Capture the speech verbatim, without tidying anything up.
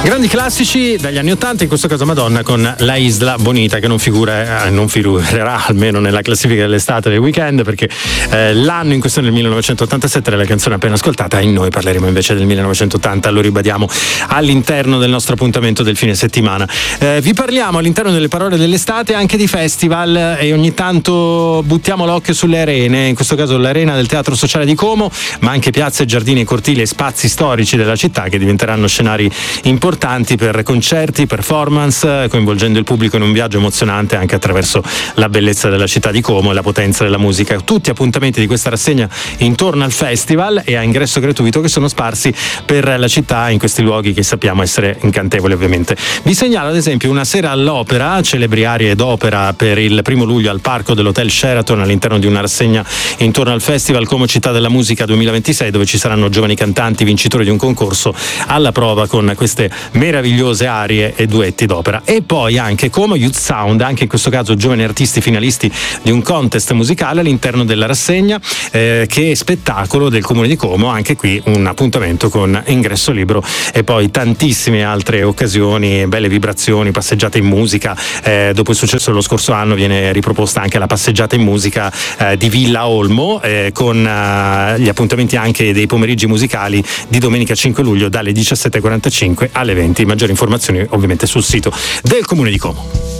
Grandi classici dagli anni ottanta, in questo caso Madonna con La Isla Bonita, che non figura, eh, non figurerà almeno nella classifica dell'estate del weekend, perché eh, l'anno in questione è il millenovecentottantasette, era la canzone appena ascoltata, e noi parleremo invece del millenovecentottanta, lo ribadiamo all'interno del nostro appuntamento del fine settimana. Eh, vi parliamo all'interno delle parole dell'estate anche di festival, e ogni tanto buttiamo l'occhio sulle arene, in questo caso l'arena del Teatro Sociale di Como, ma anche piazze, giardini, cortili e spazi storici della città che diventeranno scenari importanti per concerti, performance, coinvolgendo il pubblico in un viaggio emozionante anche attraverso la bellezza della città di Como e la potenza della musica. Tutti appuntamenti di questa rassegna intorno al festival e a ingresso gratuito, che sono sparsi per la città in questi luoghi che sappiamo essere incantevoli ovviamente. Vi segnalo ad esempio una sera all'opera, celebri arie d'opera per il primo luglio al parco dell'Hotel Sheraton all'interno di una rassegna intorno al festival Como Città della Musica duemilaventisei, dove ci saranno giovani cantanti vincitori di un concorso alla prova con queste meravigliose arie e duetti d'opera. E poi anche Como Youth Sound, anche in questo caso giovani artisti finalisti di un contest musicale all'interno della rassegna. Eh, che spettacolo del Comune di Como, anche qui un appuntamento con ingresso libero, e poi tantissime altre occasioni, belle vibrazioni, passeggiate in musica. Eh, dopo il successo dello scorso anno viene riproposta anche la passeggiata in musica eh, di Villa Olmo, eh, con eh, gli appuntamenti anche dei pomeriggi musicali di domenica cinque luglio dalle diciassette e quarantacinque alle venti. Maggiori informazioni ovviamente sul sito del Comune di Como.